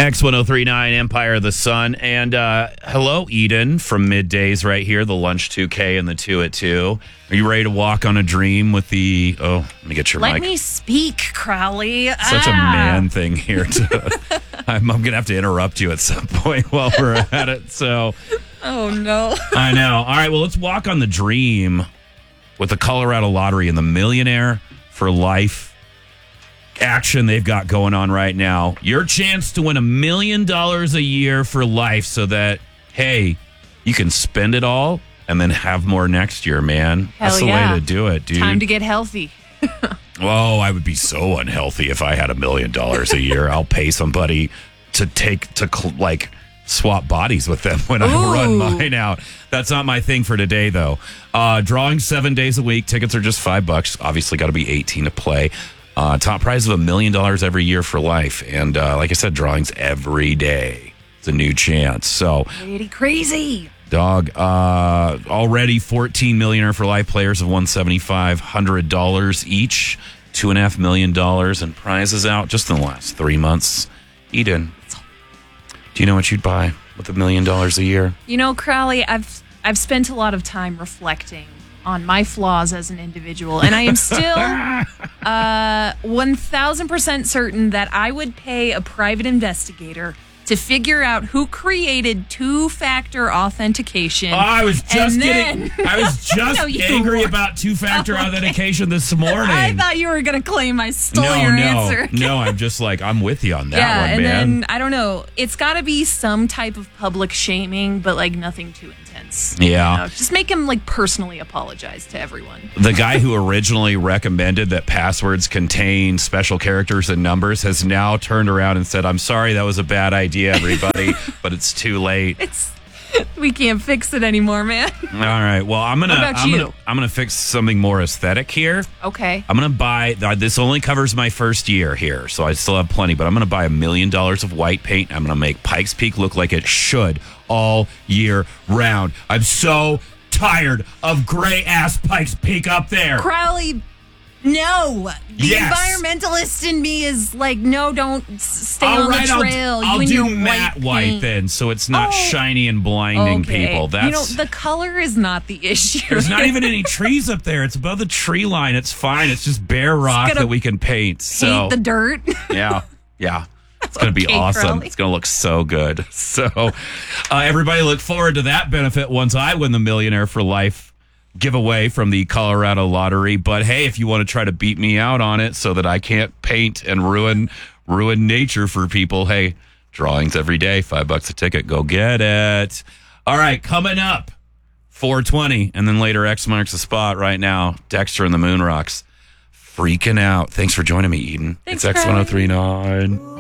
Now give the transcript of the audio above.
X1039 Empire of the Sun. And hello, Eden from Middays right here, the Lunch 2K and the 2 at 2. Are you ready to walk on a dream with the... Oh, let me get your mic. Let me speak, Crowley. Such a man thing here. I'm going to have to interrupt you at some point while we're at it. So, Oh, no. I know. All right, well, let's walk on the dream with the Colorado Lottery and the Millionaire for Life action they've got going on right now. Your chance to win $1 million a year for life so that, hey, you can spend it all and then have more next year, man. That's the way to do it, dude. Time to get healthy. Oh, I would be so unhealthy if I had $1 million a year. I'll pay somebody to swap bodies with them when I run mine out. That's not my thing for today, though. Drawing 7 days a week. Tickets are just $5. Obviously, got to be 18 to play. Top prize of $1 million every year for life. And like I said, drawings every day. It's a new chance. So Pretty crazy. dog, already 14 Millionaire for Life players have won $7,500 each. $2.5 million in prizes out just in the last 3 months. Eden, do you know what you'd buy with $1 million a year? You know, Crowley, I've spent a lot of time reflecting on my flaws as an individual, and I am still 1,000% certain that I would pay a private investigator to figure out who created two-factor authentication. Oh, I was just No, you angry weren't. about two-factor authentication this morning. I thought you were going to claim I stole your answer. No, I'm just like, I'm with you on that Yeah, one, and man. then, I don't know, it's got to be some type of public shaming, but like nothing too intense. Yeah. You know? Just make him like personally apologize to everyone. The guy who originally recommended that passwords contain special characters and numbers has now turned around and said, I'm sorry, that was a bad idea, everybody, but it's too late. We can't fix it anymore, man. All right. Well, I'm about you? gonna fix something more aesthetic here. Okay. I'm gonna buy. This only covers my first year here, so I still have plenty. But I'm gonna buy $1 million of white paint. I'm gonna make Pikes Peak look like it should all year round. I'm so tired of gray ass Pikes Peak up there. Crowley, no. The Yes. environmentalist in me is like, no, don't stay All on right, the trail. I'll you and do your matte white paint. then, so it's not Oh. shiny and blinding Okay. people. That's You know, the color is not the issue. there's not even any trees up there. It's above the tree line. It's fine. It's just bare rock gonna that we can paint. So Hate the dirt. yeah. It's going to be Okay, awesome. Crowley. It's going to look so good. So everybody look forward to that benefit once I win the Millionaire for Life giveaway from the Colorado Lottery. But hey, if you want to try to beat me out on it so that I can't paint and ruin nature for people, hey, drawings every day, $5 a ticket. Go get it. All right, coming up, 420, and then later X marks the spot. Right now, Dexter and the Moon Rocks freaking out. Thanks for joining me, Eden. Thanks, It's Crowley. X1039.